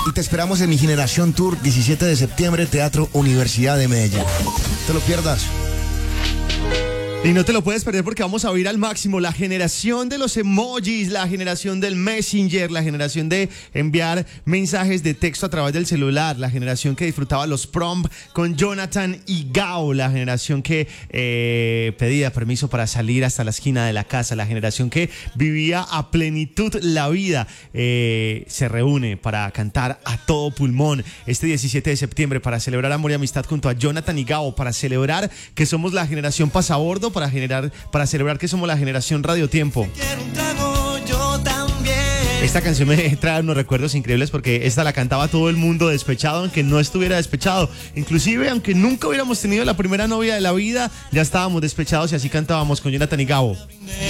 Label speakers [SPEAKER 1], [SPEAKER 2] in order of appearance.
[SPEAKER 1] Y te esperamos en Mi Generación Tour, 17 de septiembre, Teatro Universidad de Medellín. No te lo pierdas.
[SPEAKER 2] Y no te lo puedes perder porque vamos a oír al máximo la generación de los emojis, la generación del Messenger, la generación de enviar mensajes de texto a través del celular, la generación que disfrutaba los prom con Jonathan y Gao, la generación que pedía permiso para salir hasta la esquina de la casa, la generación que vivía a plenitud la vida, se reúne para cantar a todo pulmón este 17 de septiembre para celebrar amor y amistad junto a Jonathan y Gao, para celebrar que somos la generación pasabordo, para celebrar que somos la generación Radio Tiempo. Esta canción me trae unos recuerdos increíbles porque esta la cantaba todo el mundo despechado, aunque no estuviera despechado. Inclusive, aunque nunca hubiéramos tenido la primera novia de la vida, ya estábamos despechados y así cantábamos con Jonathan y Gabo.